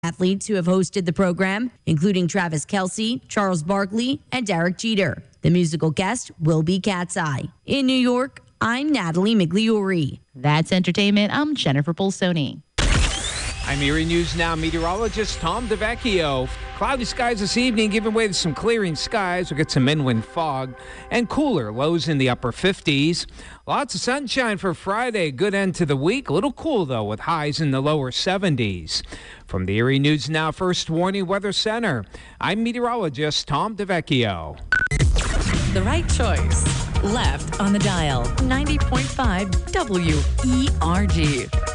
Athletes who have hosted the program, including Travis Kelce, Charles Barkley, and Derek Jeter. The musical guest will be Cat's Eye. In New York, I'm Natalie Migliori. That's entertainment. I'm Jennifer Polsoni. I'm Erie News Now meteorologist Tom DeVecchio. Cloudy skies this evening, giving way to some clearing skies. We'll get some inland fog and cooler lows in the upper 50s. Lots of sunshine for Friday. Good end to the week. A little cool, though, with highs in the lower 70s. From the Erie News Now First Warning Weather Center, I'm meteorologist Tom DeVecchio. The right choice. Left on the dial. 90.5 WERG.